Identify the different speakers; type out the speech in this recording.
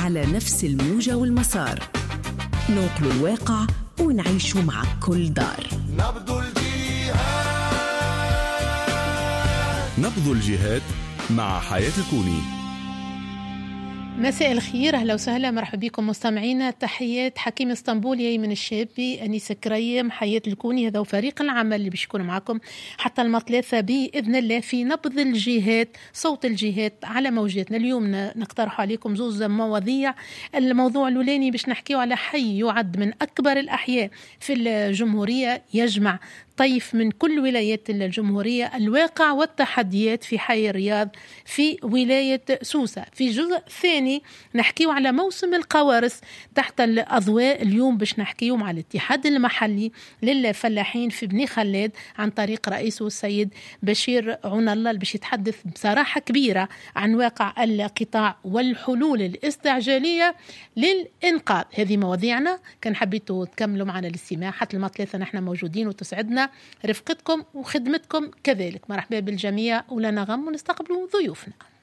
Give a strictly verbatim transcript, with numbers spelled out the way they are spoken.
Speaker 1: على نفس الموجة والمسار، ننقل الواقع ونعيش مع كل دار.
Speaker 2: نبض الجهاد
Speaker 3: نبض الجهاد مع حياة الكوني.
Speaker 4: مساء الخير، أهلا وسهلا، مرحبا بكم مستمعينا. تحيات حكيم اسطنبول من الشابي أنيس كريم، حياة الكوني، هذا وفريق العمل اللي بيشكون معكم حتى المطلثة بإذن الله في نبض الجهاد، صوت الجهاد على موجاتنا. اليوم نقترح عليكم زوز مواضيع. الموضوع الأولاني باش نحكيه على حي يعد من أكبر الأحياء في الجمهورية، يجمع طيف من كل ولايات الجمهورية، الواقع والتحديات في حي الرياض في ولاية سوسة. في جزء ثاني نحكيه على موسم القوارص تحت الأضواء. اليوم باش نحكيه مع الاتحاد المحلي للفلاحين في بني خلاد عن طريق رئيسه السيد بشير عون الله، باش يتحدث بصراحة كبيرة عن واقع القطاع والحلول الاستعجالية للإنقاذ. هذه مواضيعنا، كان حبيتوا تكملوا معنا الاستماع حتى المطلثة، نحن موجودين وتسعدنا رفقتكم وخدمتكم كذلك. مرحبا بالجميع، ولنا غم ونستقبلوا ضيوفنا.